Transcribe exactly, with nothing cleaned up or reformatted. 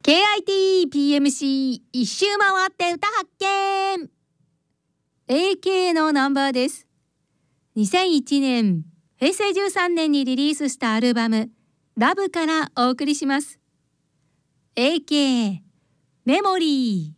ケーアイティーピーエムシー 一周回って歌発見 エーケー のナンバーです。にせんいちねんへいせいじゅうさんねんにリリースしたアルバムラブからお送りします。 エーケー メモリー。